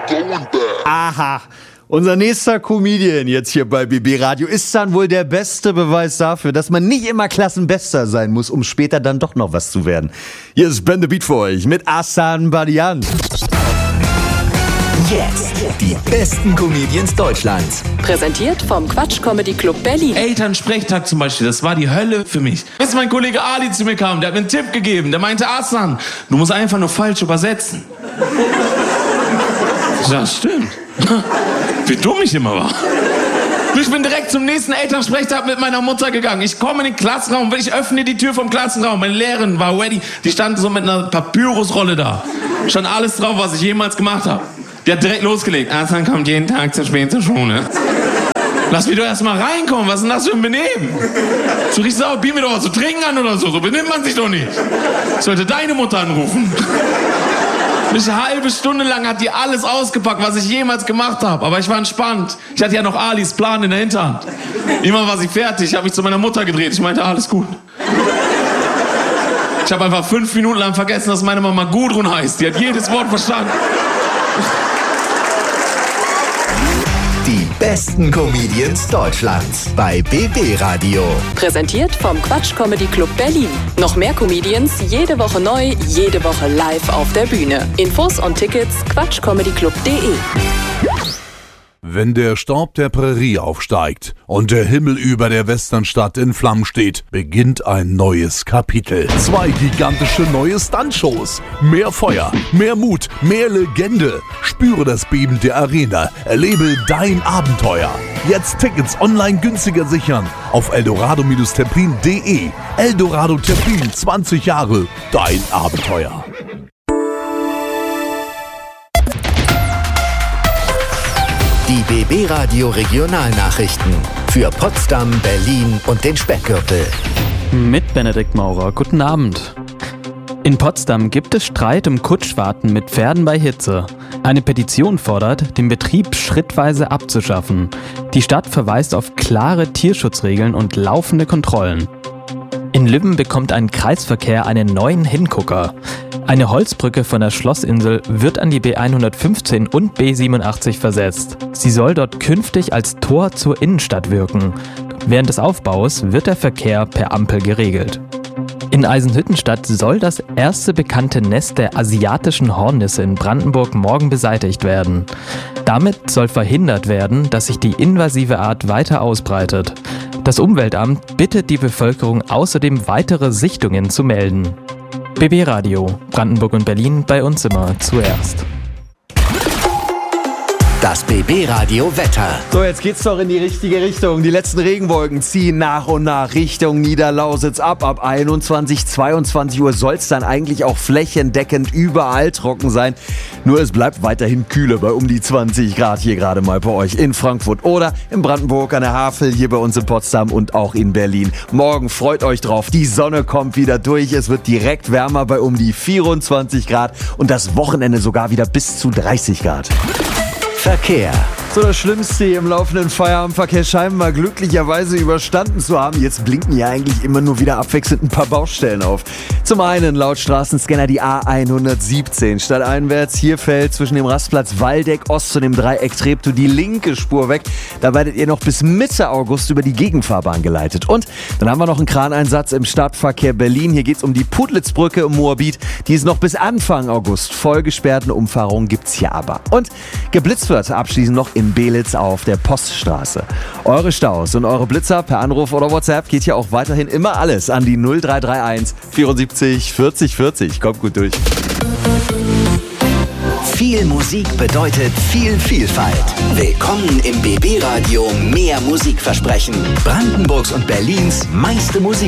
Aha. Unser nächster Comedian jetzt hier bei BB Radio ist dann wohl der beste Beweis dafür, dass man nicht immer Klassenbester sein muss, um später dann doch noch was zu werden. Hier ist Ben the Beat für euch mit Ahsan Badian. Jetzt die besten Comedians Deutschlands. Präsentiert vom Quatsch Comedy Club Berlin. Elternsprechtag zum Beispiel, das war die Hölle für mich. Bis mein Kollege Ali zu mir kam, der hat mir einen Tipp gegeben. Der meinte, Ahsan, du musst einfach nur falsch übersetzen. Das stimmt. Wie dumm ich immer war. Ich bin direkt zum nächsten Elternsprechtag mit meiner Mutter gegangen. Ich komme in den Klassenraum, ich öffne die Tür vom Klassenraum. Meine Lehrerin war ready. Die stand so mit einer Papyrusrolle da. Stand alles drauf, was ich jemals gemacht habe. Die hat direkt losgelegt. Ahsan kommt jeden Tag zu spät zur Schule. Lass mich doch erst mal reinkommen. Was ist denn das für ein Benehmen? So richtig sauer, biet mir doch was zu trinken an oder so. So benimmt man sich doch nicht. Ich sollte deine Mutter anrufen. Eine halbe Stunde lang hat die alles ausgepackt, was ich jemals gemacht habe. Aber ich war entspannt. Ich hatte ja noch Alis Plan in der Hinterhand. Immer war sie fertig. Ich habe mich zu meiner Mutter gedreht. Ich meinte, alles gut. Ich habe einfach 5 Minuten lang vergessen, dass meine Mama Gudrun heißt. Die hat jedes Wort verstanden. Die besten Comedians Deutschlands bei BB Radio. Präsentiert vom Quatsch Comedy Club Berlin. Noch mehr Comedians, jede Woche neu, jede Woche live auf der Bühne. Infos und Tickets quatschcomedyclub.de. Wenn der Staub der Prärie aufsteigt und der Himmel über der Westernstadt in Flammen steht, beginnt ein neues Kapitel. 2 gigantische neue Stuntshows. Mehr Feuer, mehr Mut, mehr Legende. Spüre das Beben der Arena. Erlebe dein Abenteuer. Jetzt Tickets online günstiger sichern auf eldorado-terpin.de. Eldorado Terpin, 20 Jahre, dein Abenteuer. Die BB Radio Regionalnachrichten für Potsdam, Berlin und den Speckgürtel. Mit Benedikt Maurer. Guten Abend. In Potsdam gibt es Streit um Kutschwarten mit Pferden bei Hitze. Eine Petition fordert, den Betrieb schrittweise abzuschaffen. Die Stadt verweist auf klare Tierschutzregeln und laufende Kontrollen. In Lübben bekommt ein Kreisverkehr einen neuen Hingucker. Eine Holzbrücke von der Schlossinsel wird an die B115 und B87 versetzt. Sie soll dort künftig als Tor zur Innenstadt wirken. Während des Aufbaus wird der Verkehr per Ampel geregelt. In Eisenhüttenstadt soll das erste bekannte Nest der asiatischen Hornisse in Brandenburg morgen beseitigt werden. Damit soll verhindert werden, dass sich die invasive Art weiter ausbreitet. Das Umweltamt bittet die Bevölkerung außerdem, weitere Sichtungen zu melden. BB Radio, Brandenburg und Berlin, bei uns immer zuerst. Das BB Radio Wetter. So, jetzt geht's doch in die richtige Richtung. Die letzten Regenwolken ziehen nach und nach Richtung Niederlausitz ab. Ab 21, 22 Uhr soll es dann eigentlich auch flächendeckend überall trocken sein. Nur es bleibt weiterhin kühler bei um die 20 Grad hier gerade mal bei euch in Frankfurt oder in Brandenburg an der Havel, hier bei uns in Potsdam und auch in Berlin. Morgen freut euch drauf, die Sonne kommt wieder durch. Es wird direkt wärmer bei um die 24 Grad und das Wochenende sogar wieder bis zu 30 Grad. Verkehr. So, das Schlimmste im laufenden Feierabendverkehr scheinbar glücklicherweise überstanden zu haben. Jetzt blinken ja eigentlich immer nur wieder abwechselnd ein paar Baustellen auf. Zum einen laut Straßenscanner die A117 stadteinwärts. Hier fällt zwischen dem Rastplatz Waldeck Ost und dem Dreieck Treptow die linke Spur weg. Da werdet ihr noch bis Mitte August über die Gegenfahrbahn geleitet. Und dann haben wir noch einen Kraneinsatz im Stadtverkehr Berlin. Hier geht es um die Puttlitzbrücke im Moabit. Die ist noch bis Anfang August voll gesperrt. Eine Umfahrung gibt's hier aber. Und geblitzt wird abschließend noch in Belitz auf der Poststraße. Eure Staus und eure Blitzer per Anruf oder WhatsApp geht hier auch weiterhin immer alles an die 0331 74 40 40. Kommt gut durch. Viel Musik bedeutet viel Vielfalt. Willkommen im BB Radio Mehr Musikversprechen. Brandenburgs und Berlins meiste Musik.